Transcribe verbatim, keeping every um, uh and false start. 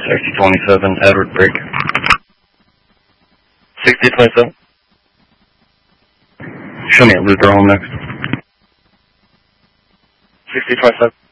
sixty twenty-seven, Edward Break. sixty twenty-seven. Show me at Luther on next. sixty twenty-seven.